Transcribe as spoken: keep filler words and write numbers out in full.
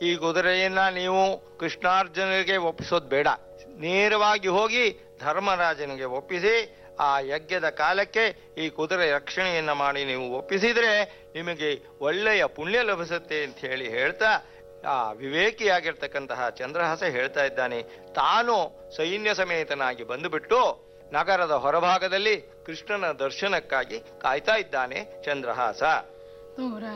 ಈ ಕುದುರೆಯನ್ನ ನೀವು ಕೃಷ್ಣಾರ್ಜುನರಿಗೆ ಒಪ್ಪಿಸೋದು ಬೇಡ, ನೇರವಾಗಿ ಹೋಗಿ ಧರ್ಮರಾಜನಿಗೆ ಒಪ್ಪಿಸಿ ಆ ಯಜ್ಞದ ಕಾಲಕ್ಕೆ ಈ ಕುದುರೆ ರಕ್ಷಣೆಯನ್ನ ಮಾಡಿ ನೀವು ಒಪ್ಪಿಸಿದ್ರೆ ನಿಮಗೆ ಒಳ್ಳೆಯ ಪುಣ್ಯ ಲಭಿಸುತ್ತೆ ಅಂತ ಹೇಳಿ ಹೇಳ್ತಾ ಆ ವಿವೇಕಿಯಾಗಿರ್ತಕ್ಕಂತಹ ಚಂದ್ರಹಾಸ ಹೇಳ್ತಾ ಇದ್ದಾನೆ. ತಾನು ಸೈನ್ಯ ಸಮೇತನಾಗಿ ಬಂದುಬಿಟ್ಟು ನಗರದ ಹೊರಭಾಗದಲ್ಲಿ ಕೃಷ್ಣನ ದರ್ಶನಕ್ಕಾಗಿ ಕಾಯ್ತಾ ಇದ್ದಾನೆ ಚಂದ್ರಹಾಸ.